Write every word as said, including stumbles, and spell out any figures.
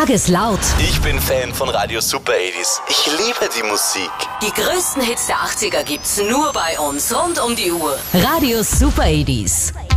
sag es laut. Ich bin Fan von Radio Super achtziger. Ich liebe die Musik. Die größten Hits der achtziger gibt's nur bei uns, rund um die Uhr. Radio Super achtziger.